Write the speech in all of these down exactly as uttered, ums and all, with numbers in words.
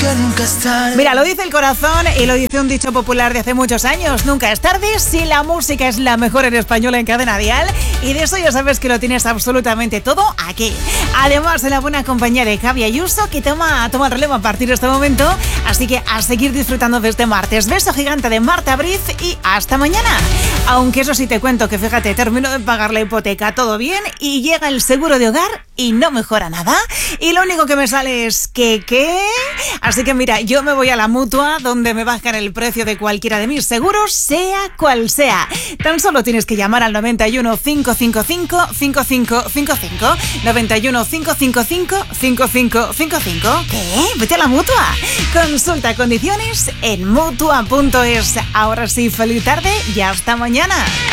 que nunca es tarde. Mira, lo dice el corazón y lo dice un dicho popular de hace muchos años. Nunca es tarde si la música es la mejor en español en Cadena Dial. Y de eso ya sabes que lo tienes absolutamente todo aquí. Además, en la buena compañía de Javi Ayuso, que toma, toma el relevo a partir de este momento. Así que a seguir disfrutando de este martes. Beso gigante de Marta Briz y hasta mañana. Aunque eso sí te cuento que, fíjate, termino de pagar la hipoteca, todo bien, y llega el seguro de hogar y no mejora nada. Y lo único que me sale es que, ¿qué? Así que mira, yo me voy a la Mutua, donde me bajan el precio de cualquiera de mis seguros, sea cual sea. Tan solo tienes que llamar al noventa y uno, cinco cinco cinco, cinco cinco cinco cinco, noventa y uno, cinco cinco cinco, cinco cinco cinco cinco. ¿Qué? Vete a la Mutua. Consulta condiciones en mutua punto es. Ahora sí, feliz tarde y hasta mañana.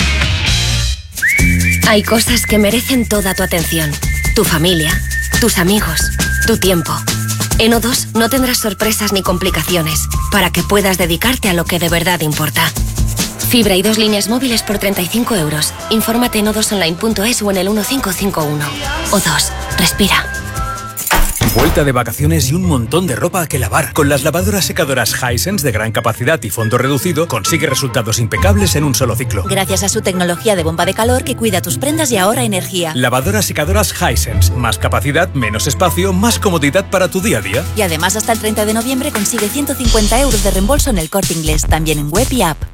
Hay cosas que merecen toda tu atención. Tu familia, tus amigos, tu tiempo. En O dos no tendrás sorpresas ni complicaciones para que puedas dedicarte a lo que de verdad importa. Fibra y dos líneas móviles por treinta y cinco euros. Infórmate en o dos online punto es o en el uno cinco cinco uno. O dos, respira. Vuelta de vacaciones y un montón de ropa que lavar. Con las lavadoras secadoras Hisense de gran capacidad y fondo reducido, consigue resultados impecables en un solo ciclo. Gracias a su tecnología de bomba de calor que cuida tus prendas y ahorra energía. Lavadoras secadoras Hisense. Más capacidad, menos espacio, más comodidad para tu día a día. Y además hasta el treinta de noviembre consigue ciento cincuenta euros de reembolso en El Corte Inglés, también en web y app.